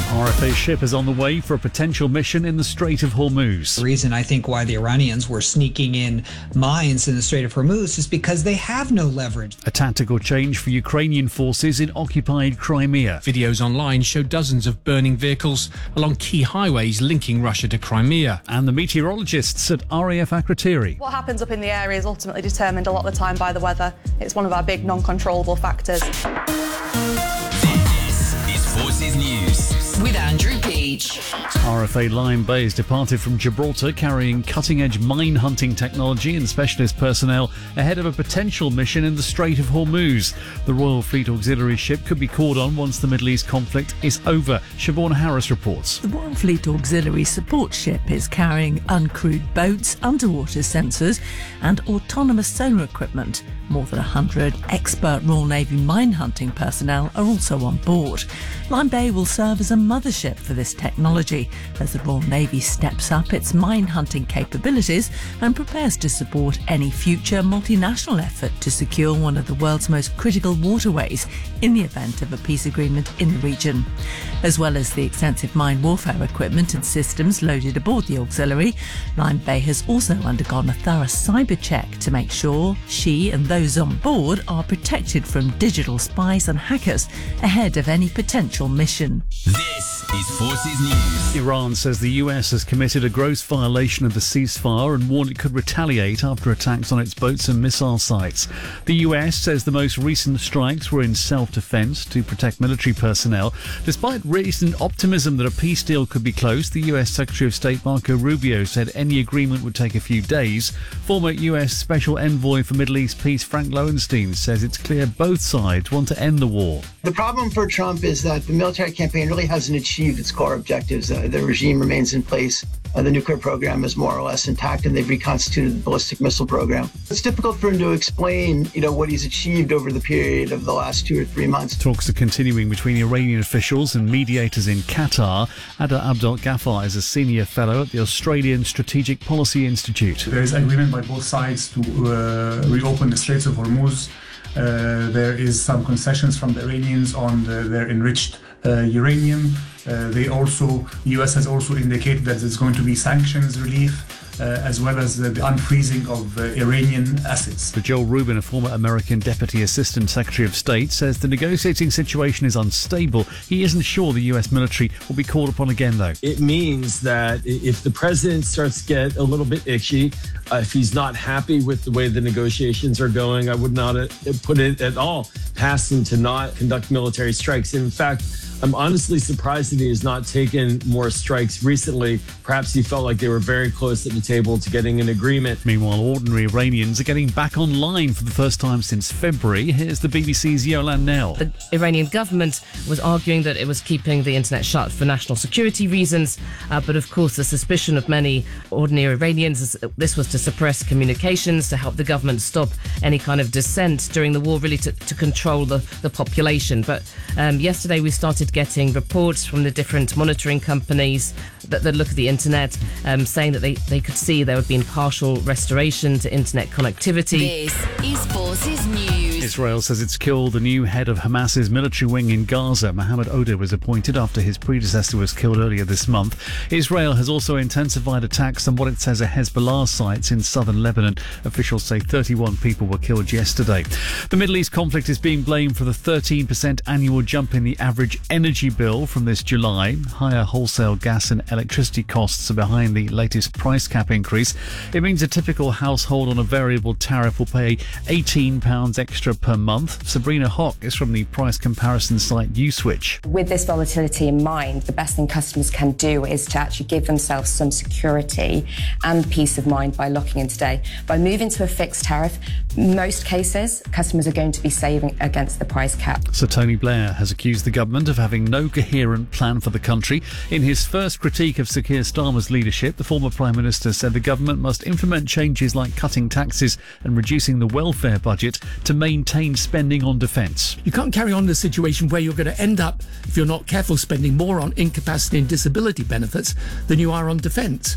RFA ship is on the way for a potential mission in the Strait of Hormuz. The reason I think why the Iranians were sneaking in mines in the Strait of Hormuz is because they have no leverage. A tactical change for Ukrainian forces in occupied Crimea. Videos online show dozens of burning vehicles along key highways linking Russia to Crimea. And the meteorologists at RAF Akrotiri. What happens up in the area is ultimately determined a lot of the time by the weather. It's one of our big non-controllable factors. This is Forces News with Andrew Peach. RFA Lyme Bay has departed from Gibraltar carrying cutting-edge mine hunting technology and specialist personnel ahead of a potential mission in the Strait of Hormuz. The Royal Fleet Auxiliary ship could be called on once the Middle East conflict is over. Siobhan Harris reports. The Royal Fleet Auxiliary support ship is carrying uncrewed boats, underwater sensors and autonomous sonar equipment. More than 100 expert Royal Navy mine hunting personnel are also on board. Lyme Bay will serve as a mothership for this technology as the Royal Navy steps up its mine hunting capabilities and prepares to support any future multinational effort to secure one of the world's most critical waterways in the event of a peace agreement in the region. As well as the extensive mine warfare equipment and systems loaded aboard the auxiliary, Lyme Bay has also undergone a thorough cyber check to make sure she and those on board are protected from digital spies and hackers ahead of any potential mission. This is Forces News. Iran says the US has committed a gross violation of the ceasefire and warned it could retaliate after attacks on its boats and missile sites. The US says the most recent strikes were in self-defense to protect military personnel. Despite recent optimism that a peace deal could be close, the US Secretary of State Marco Rubio said any agreement would take a few days. Former US Special Envoy for Middle East Peace Frank Lowenstein says it's clear both sides want to end the war. The problem for Trump is that the military campaign really hasn't achieved its core objectives. The regime remains in place. The nuclear program is more or less intact, and they've reconstituted the ballistic missile program. It's difficult for him to explain, what he's achieved over the period of the last 2 or 3 months. Talks are continuing between Iranian officials and mediators in Qatar. Ada Abdel Ghaffar is a senior fellow at the Australian Strategic Policy Institute. There is agreement by both sides to reopen the Straits of Hormuz. There is some concessions from the Iranians on their enriched uranium. The U.S. has also indicated that there's going to be sanctions relief, as well as the unfreezing of Iranian assets. But Joel Rubin, a former American Deputy Assistant Secretary of State, says the negotiating situation is unstable. He isn't sure the U.S. military will be called upon again, though. It means that if the president starts to get a little bit itchy, if he's not happy with the way the negotiations are going, I would not put it at all past him to not conduct military strikes. In fact, I'm honestly surprised that he has not taken more strikes recently. Perhaps he felt like they were very close at the table to getting an agreement. Meanwhile, ordinary Iranians are getting back online for the first time since February. Here's the BBC's Yolan Nell. The Iranian government was arguing that it was keeping the internet shut for national security reasons. But of course, the suspicion of many ordinary Iranians is this was to suppress communications, to help the government stop any kind of dissent during the war, really to control the population. But yesterday we started getting reports from the different monitoring companies that look at the internet, saying that they could see there would be partial restoration to internet connectivity. This is Forces News. Israel says it's killed the new head of Hamas's military wing in Gaza. Mohammed Oda was appointed after his predecessor was killed earlier this month. Israel has also intensified attacks on what it says are Hezbollah sites in southern Lebanon. Officials say 31 people were killed yesterday. The Middle East conflict is being blamed for the 13% annual jump in the average energy bill from this July. Higher wholesale gas and electricity costs are behind the latest price cap increase. It means a typical household on a variable tariff will pay £18 extra per month. Sabrina Hock is from the price comparison site Uswitch. With this volatility in mind, the best thing customers can do is to actually give themselves some security and peace of mind by locking in today. By moving to a fixed tariff, most cases, customers are going to be saving against the price cap. Sir Tony Blair has accused the government of having no coherent plan for the country. In his first critique of Sir Keir Starmer's leadership, the former Prime Minister said the government must implement changes like cutting taxes and reducing the welfare budget to maintain spending on defence. You can't carry on the situation where you're going to end up, if you're not careful, spending more on incapacity and disability benefits than you are on defence.